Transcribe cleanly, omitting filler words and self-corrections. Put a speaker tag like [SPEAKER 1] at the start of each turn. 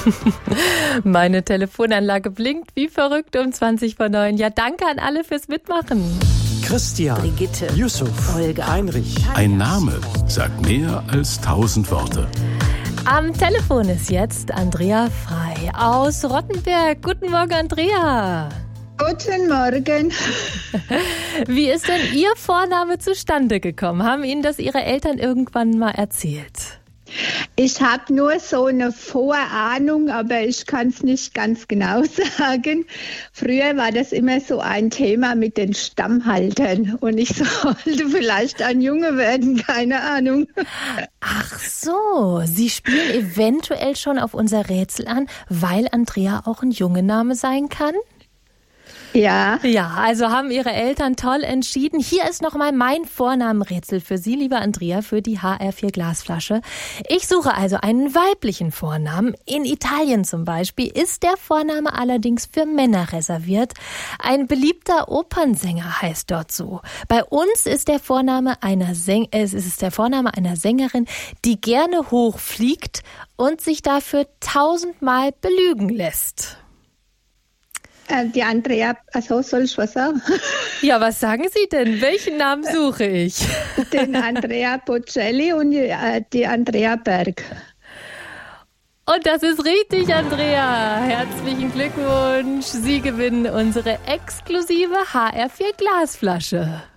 [SPEAKER 1] Meine Telefonanlage blinkt wie verrückt um 20:09. Ja, danke an alle fürs Mitmachen.
[SPEAKER 2] Christian,
[SPEAKER 3] Brigitte,
[SPEAKER 2] Yusuf,
[SPEAKER 3] Olga,
[SPEAKER 2] Heinrich.
[SPEAKER 4] Ein Name sagt mehr als 1000 Worte.
[SPEAKER 1] Am Telefon ist jetzt Andrea Frei aus Rottenberg. Guten Morgen, Andrea.
[SPEAKER 5] Guten Morgen.
[SPEAKER 1] Wie ist denn Ihr Vorname zustande gekommen? Haben Ihnen das Ihre Eltern irgendwann mal erzählt?
[SPEAKER 5] Ich habe nur so eine Vorahnung, aber ich kann es nicht ganz genau sagen. Früher war das immer so ein Thema mit den Stammhaltern und ich sollte vielleicht ein Junge werden, keine Ahnung.
[SPEAKER 1] Ach so, Sie spielen eventuell schon auf unser Rätsel an, weil Andrea auch ein Jungename sein kann?
[SPEAKER 5] Ja.
[SPEAKER 1] Ja, also haben Ihre Eltern toll entschieden. Hier ist nochmal mein Vornamenrätsel für Sie, liebe Andrea, für die HR4 Glasflasche. Ich suche also einen weiblichen Vornamen. In Italien zum Beispiel ist der Vorname allerdings für Männer reserviert. Ein beliebter Opernsänger heißt dort so. Bei uns ist der Vorname einer Sängerin, die gerne hochfliegt und sich dafür 1000-mal belügen lässt.
[SPEAKER 5] Die Andrea, also soll ich was sagen?
[SPEAKER 1] Ja, was sagen Sie denn? Welchen Namen suche ich?
[SPEAKER 5] Den Andrea Bocelli und die Andrea Berg.
[SPEAKER 1] Und das ist richtig, Andrea. Herzlichen Glückwunsch. Sie gewinnen unsere exklusive HR4 Glasflasche.